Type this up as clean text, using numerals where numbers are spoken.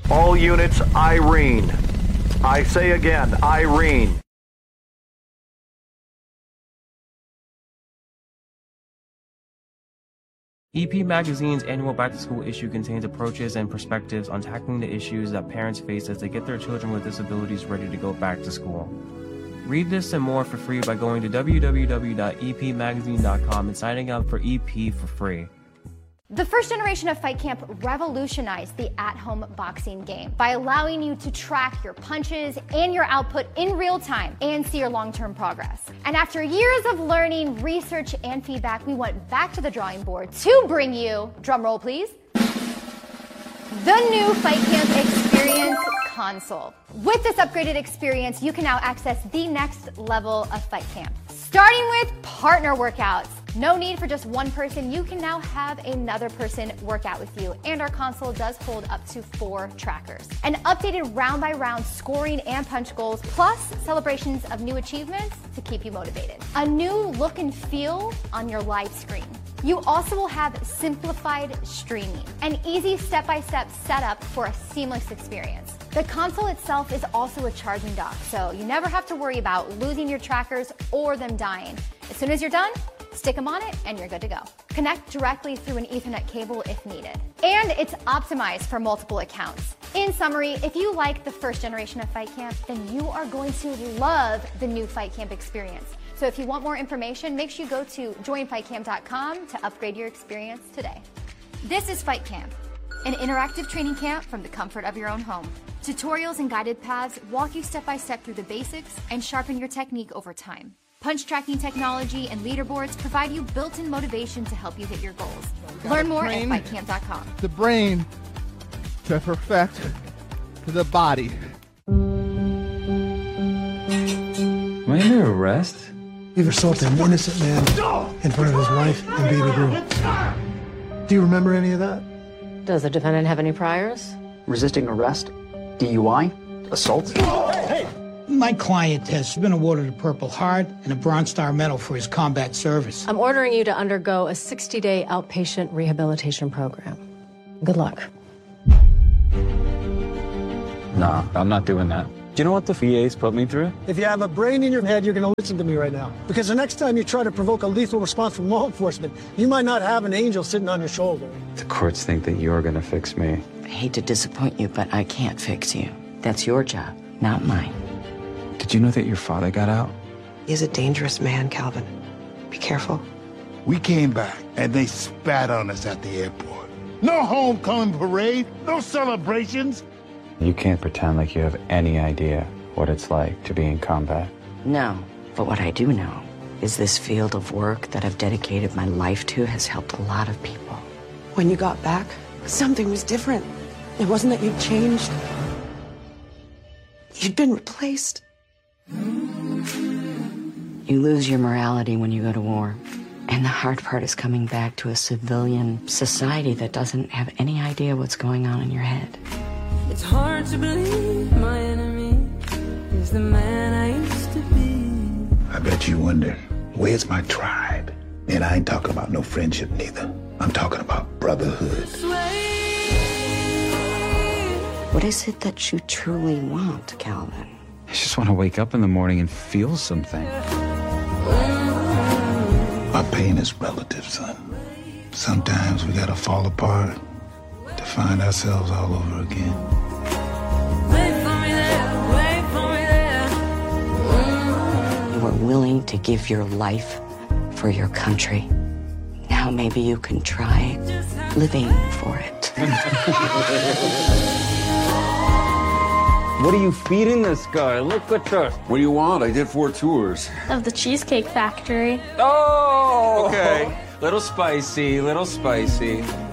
All units, Irene. I say again, Irene. EP Magazine's annual back-to-school issue contains approaches and perspectives on tackling the issues that parents face as they get their children with disabilities ready to go back to school. Read this and more for free by going to www.epmagazine.com and signing up for EP for free. The first generation of Fight Camp revolutionized the at-home boxing game by allowing you to track your punches and your output in real time and see your long-term progress. And after years of learning, research, and feedback, we went back to the drawing board to bring you, drumroll please, the new Fight Camp Experience console. With this upgraded experience, you can now access the next level of Fight Camp. Starting with partner workouts. No need for just one person. You can now have another person work out with you. And our console does hold up to 4 trackers. An updated round-by-round scoring and punch goals, plus celebrations of new achievements to keep you motivated. A new look and feel on your live screen. You also will have simplified streaming, an easy step-by-step setup for a seamless experience. The console itself is also a charging dock, so you never have to worry about losing your trackers or them dying. As soon as you're done, stick them on it and you're good to go. Connect directly through an Ethernet cable if needed. And it's optimized for multiple accounts. In summary, if you like the first generation of Fight Camp, then you are going to love the new Fight Camp experience. So if you want more information, make sure you go to joinfightcamp.com to upgrade your experience today. This is Fight Camp, an interactive training camp from the comfort of your own home. Tutorials and guided paths walk you step by step through the basics and sharpen your technique over time. Punch tracking technology and leaderboards provide you built-in motivation to help you hit your goals. Learn more at fightcamp.com. The brain to perfect the body. Am I under arrest? You've assaulted an innocent man in front of his wife and baby girl. Do you remember any of that? Does the defendant have any priors? Resisting arrest, DUI, assault. Hey! My client has been awarded a Purple Heart and a Bronze Star Medal for his combat service. I'm ordering you to undergo a 60-day outpatient rehabilitation program. Good luck. Nah, I'm not doing that. Do you know what the VA's put me through? If you have a brain in your head, you're going to listen to me right now. Because the next time you try to provoke a lethal response from law enforcement, you might not have an angel sitting on your shoulder. The courts think that you're going to fix me. I hate to disappoint you, but I can't fix you. That's your job, not mine. Did you know that your father got out? He's a dangerous man, Calvin. Be careful. We came back, and they spat on us at the airport. No homecoming parade, no celebrations. You can't pretend like you have any idea what it's like to be in combat. No, but what I do know is this field of work that I've dedicated my life to has helped a lot of people. When you got back, something was different. It wasn't that you'd changed. You'd been replaced. You lose your morality when you go to war. And the hard part is coming back to a civilian society that doesn't have any idea what's going on in your head. It's hard to believe my enemy is the man I used to be. I bet you wonder, where's my tribe? And I ain't talking about no friendship neither. I'm talking about brotherhood. What is it that you truly want, Calvin? I just want to wake up in the morning and feel something. My pain is relative, son. Sometimes we gotta fall apart to find ourselves all over again. You were willing to give your life for your country. Now maybe you can try living for it. What are you feeding this guy? Look at this. What do you want? I did 4 tours. Of the Cheesecake Factory. Oh! Okay. Little spicy, little spicy.